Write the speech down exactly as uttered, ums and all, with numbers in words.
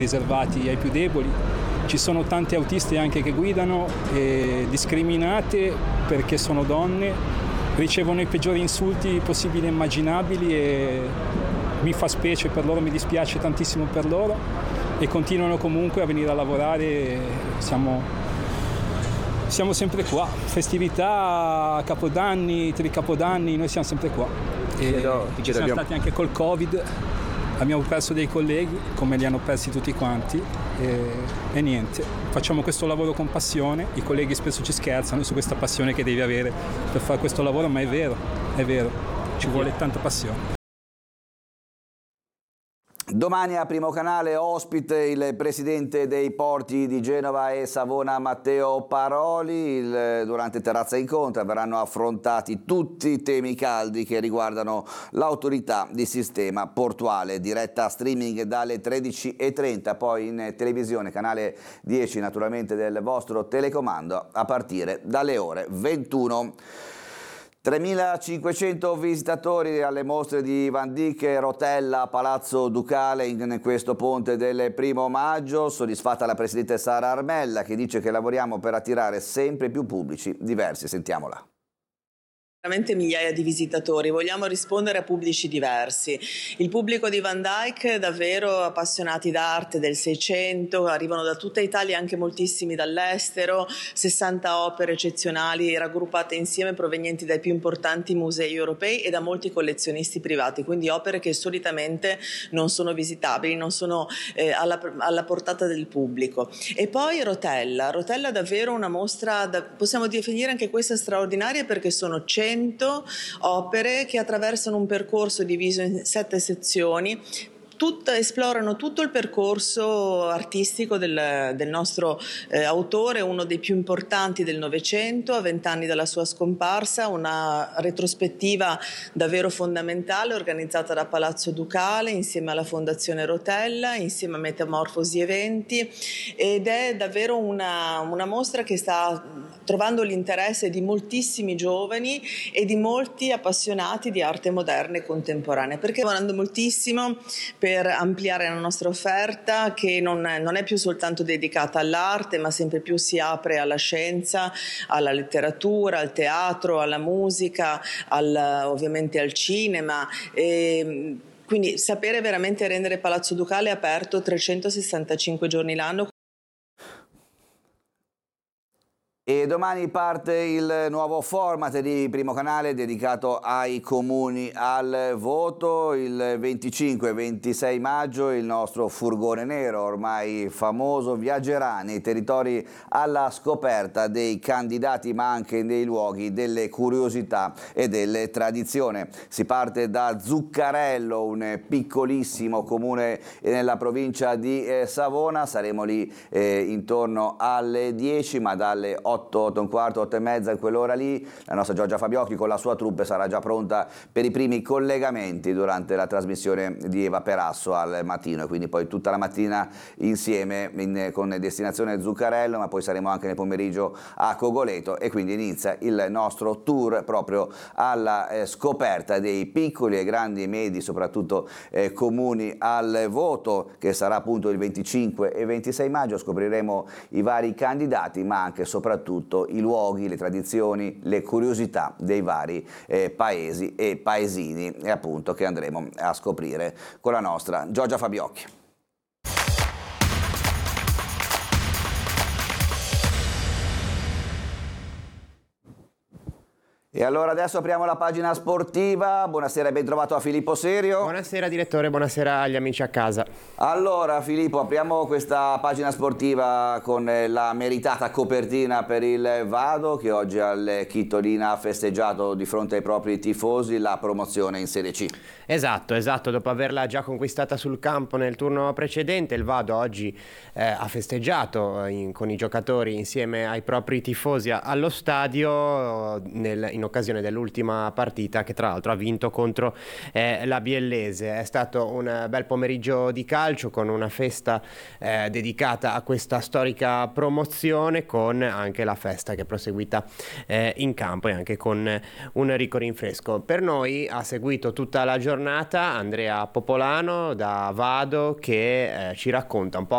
riservati ai più deboli. Ci sono tante autiste anche che guidano, eh, discriminate perché sono donne, ricevono i peggiori insulti possibili e immaginabili e mi fa specie per loro, mi dispiace tantissimo per loro e continuano comunque a venire a lavorare. Siamo, siamo sempre qua, festività, capodanni, tricapodanni, noi siamo sempre qua. E chiedo, ci chiedo, siamo abbiamo... stati anche col Covid. Abbiamo perso dei colleghi, come li hanno persi tutti quanti, e, e niente, facciamo questo lavoro con passione, i colleghi spesso ci scherzano su questa passione che devi avere per fare questo lavoro, ma è vero, è vero, ci vuole tanta passione. Domani a Primo Canale ospite il presidente dei porti di Genova e Savona Matteo Paroli. Il, durante Terrazza Incontra verranno affrontati tutti i temi caldi che riguardano l'autorità di sistema portuale. Diretta streaming dalle tredici e trenta, poi in televisione canale dieci naturalmente del vostro telecomando a partire dalle ore ventuno. tremilacinquecento visitatori alle mostre di Van Dyck e Rotella a Palazzo Ducale in questo ponte del primo maggio. Soddisfatta la presidente Sara Armella, che dice che lavoriamo per attirare sempre più pubblici diversi. Sentiamola. Veramente migliaia di visitatori, vogliamo rispondere a pubblici diversi. Il pubblico di Van Dyck, davvero appassionati d'arte del Seicento, arrivano da tutta Italia, anche moltissimi dall'estero, sessanta opere eccezionali raggruppate insieme provenienti dai più importanti musei europei e da molti collezionisti privati, quindi opere che solitamente non sono visitabili, non sono eh, alla, alla portata del pubblico. E poi Rotella, Rotella davvero una mostra, da, possiamo definire anche questa straordinaria perché sono cento opere che attraversano un percorso diviso in sette sezioni. Tutta, esplorano tutto il percorso artistico del, del nostro eh, autore, uno dei più importanti del Novecento, a vent'anni dalla sua scomparsa, una retrospettiva davvero fondamentale organizzata da Palazzo Ducale insieme alla Fondazione Rotella, insieme a Metamorfosi Eventi, ed è davvero una, una mostra che sta trovando l'interesse di moltissimi giovani e di molti appassionati di arte moderna e contemporanea, perché lavorando moltissimo per per ampliare la nostra offerta, che non è, non è più soltanto dedicata all'arte, ma sempre più si apre alla scienza, alla letteratura, al teatro, alla musica, al, ovviamente al cinema. E quindi sapere veramente rendere Palazzo Ducale aperto trecentosessantacinque giorni l'anno. E domani parte il nuovo format di Primo Canale dedicato ai comuni al voto. Il venticinque e ventisei maggio il nostro furgone nero, ormai famoso, viaggerà nei territori alla scoperta dei candidati ma anche dei luoghi, delle curiosità e delle tradizioni. Si parte da Zuccarello, un piccolissimo comune nella provincia di eh, Savona. Saremo lì eh, intorno alle dieci, ma dalle otto, otto e un quarto, otto e mezza, in quell'ora lì la nostra Giorgia Fabiocchi con la sua troupe sarà già pronta per i primi collegamenti durante la trasmissione di Eva Perasso al mattino, e quindi poi tutta la mattina insieme in, con destinazione Zuccarello, ma poi saremo anche nel pomeriggio a Cogoleto, e quindi inizia il nostro tour proprio alla eh, scoperta dei piccoli e grandi e medi, soprattutto eh, comuni al voto, che sarà appunto il venticinque e ventisei maggio. Scopriremo i vari candidati, ma anche soprattutto i luoghi, le tradizioni, le curiosità dei vari eh, paesi e paesini, e appunto che andremo a scoprire con la nostra Giorgia Fabiocchi. E allora adesso apriamo la pagina sportiva. Buonasera e ben trovato a Filippo Serio. Buonasera direttore, buonasera agli amici a casa. Allora Filippo, apriamo questa pagina sportiva con la meritata copertina per il Vado, che oggi al Chitolina ha festeggiato di fronte ai propri tifosi la promozione in Serie C. Esatto, esatto, dopo averla già conquistata sul campo nel turno precedente, il Vado oggi eh, ha festeggiato in, con i giocatori insieme ai propri tifosi allo stadio nel, in occasione dell'ultima partita, che tra l'altro ha vinto contro eh, la Biellese. È stato un bel pomeriggio di calcio con una festa eh, dedicata a questa storica promozione, con anche la festa che è proseguita eh, in campo e anche con un ricco rinfresco. Per noi ha seguito tutta la giornata Andrea Popolano da Vado, che eh, ci racconta un po'